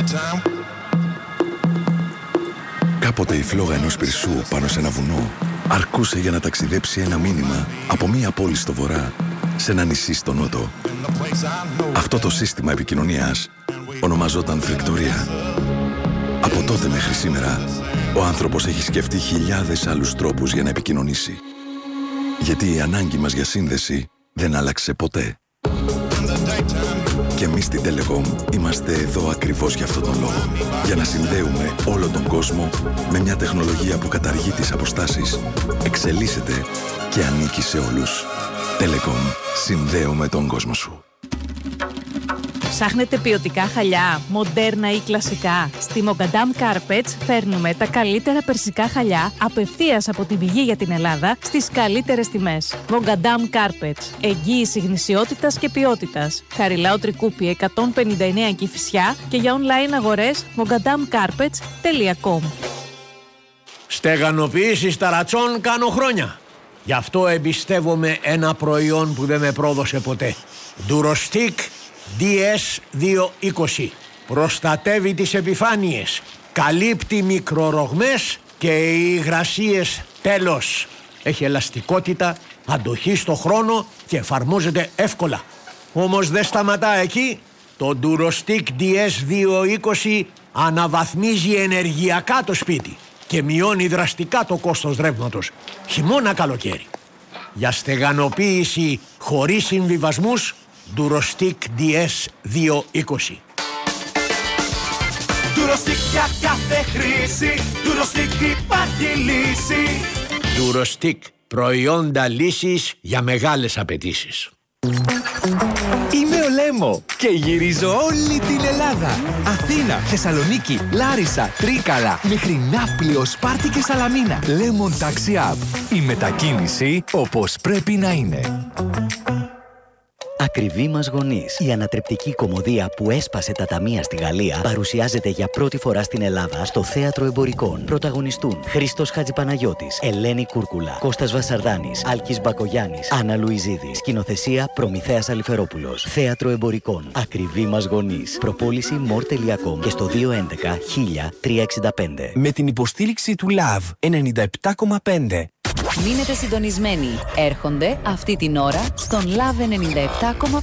Κάποτε η φλόγα ενός πυρσού πάνω σε ένα βουνό αρκούσε για να ταξιδέψει ένα μήνυμα από μία πόλη στο βορρά σε ένα νησί στο νότο. Αυτό το σύστημα επικοινωνίας ονομαζόταν φρικτορία. Από τότε μέχρι σήμερα, ο άνθρωπος έχει σκεφτεί χιλιάδες άλλους τρόπους για να επικοινωνήσει. Γιατί η ανάγκη μας για σύνδεση δεν άλλαξε ποτέ. Και εμείς στην Telecom είμαστε εδώ ακριβώς για αυτόν τον λόγο. Για να συνδέουμε όλο τον κόσμο με μια τεχνολογία που καταργεί τις αποστάσεις, εξελίσσεται και ανήκει σε όλους. Telecom. Συνδέουμε τον κόσμο σου. Ψάχνετε ποιοτικά χαλιά, μοντέρνα ή κλασικά? Στη Mogadam Carpets φέρνουμε τα καλύτερα περσικά χαλιά απευθείας από την πηγή για την Ελλάδα στις καλύτερες τιμές. Mogadam Carpets. Εγγύηση γνησιότητας και ποιότητας. Χαριλάου Τρικούπη 159 Κηφισιά και για online αγορές mogadamcarpets.com. Στεγανοποίηση ταρατσών κάνω χρόνια. Γι' αυτό εμπιστεύομαι ένα προϊόν που δεν με πρόδωσε ποτέ. Durostic DS220. Προστατεύει τις επιφάνειες, καλύπτει μικρορογμές και οι υγρασίες τέλος. Έχει ελαστικότητα, αντοχή στο χρόνο και εφαρμόζεται εύκολα. Όμως δεν σταματά εκεί. Το Durostic DS220 αναβαθμίζει ενεργειακά το σπίτι και μειώνει δραστικά το κόστος ρεύματος, χειμώνα καλοκαίρι. Για στεγανοποίηση χωρίς συμβιβασμούς, Durostic DS220. Durostic για κάθε χρήση, Durostic υπάρχει λύση. Durostic, προϊόντα λύσης για μεγάλες απαιτήσεις. Είμαι ο Λέμο και γυρίζω όλη την Ελλάδα. Αθήνα, Θεσσαλονίκη, Λάρισα, Τρίκαλα, μέχρι Ναύπλιο, Σπάρτη και Σαλαμίνα. Lemon Taxi App. Η μετακίνηση όπως πρέπει να είναι. Ακριβή μας γονείς. Η ανατρεπτική κωμωδία που έσπασε τα ταμεία στη Γαλλία παρουσιάζεται για πρώτη φορά στην Ελλάδα στο Θέατρο Εμπορικών. Πρωταγωνιστούν Χρήστος Χατζηπαναγιώτης, Ελένη Κούρκουλα, Κώστας Βασαρδάνης, Άλκης Μπακογιάννης, Άννα Λουιζίδη. Σκηνοθεσία Προμηθέας Αλιφερόπουλος. Θέατρο Εμπορικών. Ακριβή μας γονείς. Προπόληση more.com και στο 211 1000 365. Με την υποστήριξη του LAV 97,5. Μείνετε συντονισμένοι. Έρχονται αυτή την ώρα στον LAV 97,5.